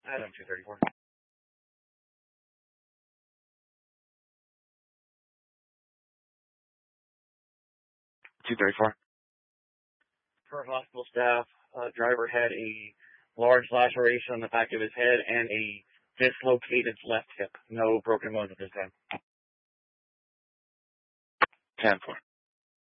Adam 234. 234. For hospital staff, driver had a large laceration on the back of his head and a dislocated left hip. No broken bones at this time. 10-4.